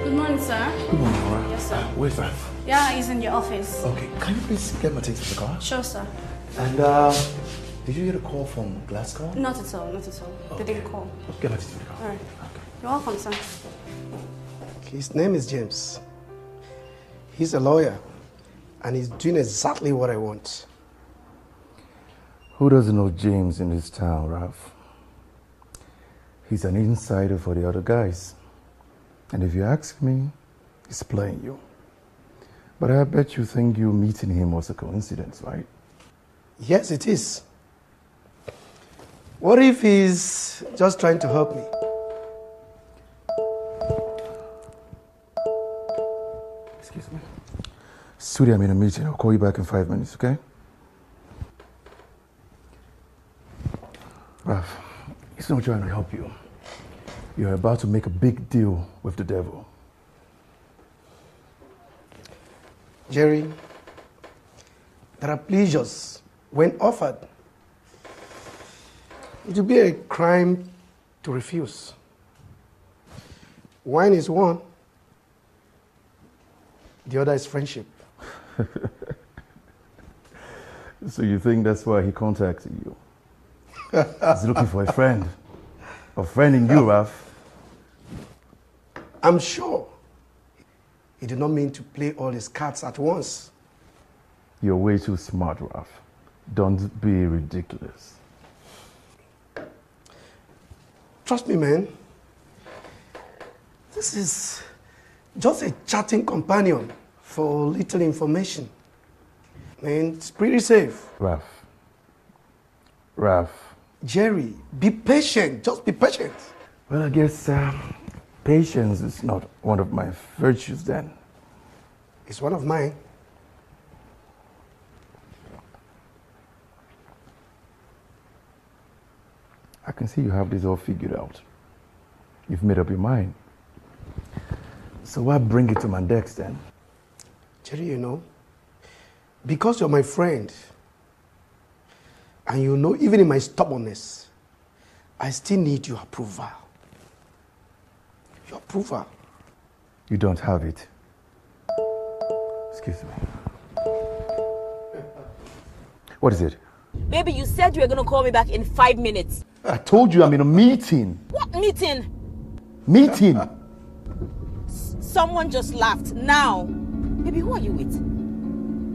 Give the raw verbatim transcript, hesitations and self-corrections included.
Good morning, sir. Good morning, Laura. Yes, sir. Uh, where's that? Yeah, he's in your office. Okay, can you please get my things in the car? Sure, sir. And, uh, did you get a call from Glasgow? Not at all, not at all. Okay. They didn't call. Get my things in the car. All right. Okay. You're welcome, sir. His name is James. He's a lawyer, and he's doing exactly what I want. Who doesn't know James in this town, Ralph? He's an insider for the other guys. And if you ask me, he's playing you. But I bet you think you meeting him was a coincidence, right? Yes, it is. What if he's just trying to help me? Excuse me. Sweetie, I'm in a meeting. I'll call you back in five minutes, okay? Ralph, he's not trying to help you. You're about to make a big deal with the devil. Jerry, there are pleasures when offered. It would be a crime to refuse. Wine is one, the other is friendship. So you think that's why he contacted you? He's looking for a friend. A friend in you, Ralph. I'm sure he did not mean to play all his cards at once. You're way too smart, Ralph. Don't be ridiculous. Trust me, man. This is just a chatting companion for little information. Man, it's pretty safe. Ralph. Ralph. Jerry, be patient. Just be patient. Well, I guess um, patience is not one of my virtues then. It's one of mine. I can see you have this all figured out. You've made up your mind. So why bring it to my decks then? Jerry, you know, because you're my friend, and you know, even in my stubbornness, I still need your approval. Your approval. You don't have it. Excuse me. What is it? Baby, you said you were going to call me back in five minutes. I told you I'm in a meeting. What meeting? Meeting? S- someone just laughed. Now. Baby, who are you with?